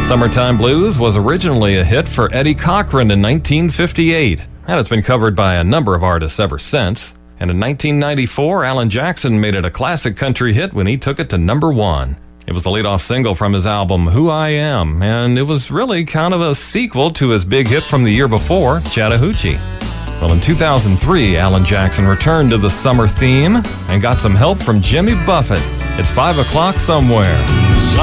Summertime Blues was originally a hit for Eddie Cochran in 1958, and it's been covered by a number of artists ever since. And in 1994, Alan Jackson made it a classic country hit when he took it to number 1. It was the lead-off single from his album, Who I Am, and it was really kind of a sequel to his big hit from the year before, Chattahoochee. Well, in 2003, Alan Jackson returned to the summer theme and got some help from Jimmy Buffett. It's 5 o'clock somewhere.